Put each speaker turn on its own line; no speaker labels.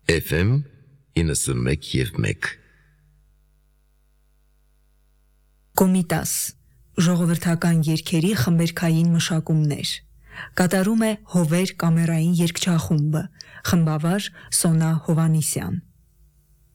FM 91.1
Կոմիտաս ժողովրդական երգերի խմբերքային մշակումներ կատարում է Հովեր կամերային երգչախումբը խմբավար Սոնա Հովանիսյան